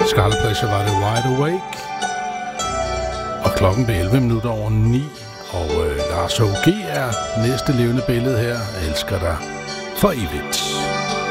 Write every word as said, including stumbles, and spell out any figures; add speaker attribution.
Speaker 1: Scarlet Pleasure var det Wide Awake. Og klokken blev elleve minutter over ni. Og øh, Lars O G er næste levende billede her. Jeg elsker dig for evigt.